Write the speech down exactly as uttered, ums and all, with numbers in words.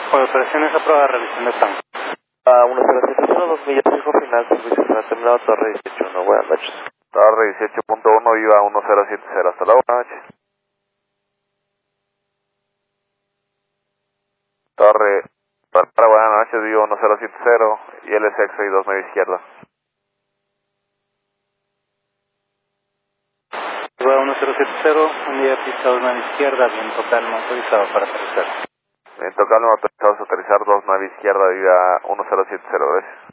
Por operaciones aprobada, revisión de plan. A uno cero siete cero, dos millas, fijo final, servicio final terminado, Torre dieciocho uno, buenas noches. Torre dieciocho punto uno, viva uno cero siete cero, hasta luego, buenas noches. Torre, para buenas noches, viva uno cero siete cero, y L S X y dos nueve izquierda. Viva uno cero siete cero, un día pista dos nueve izquierda, viento calma, autorizado para aterrizar. Viento calma, autorizados a aterrizar dos nueve izquierda, viva uno cero siete cero, gracias.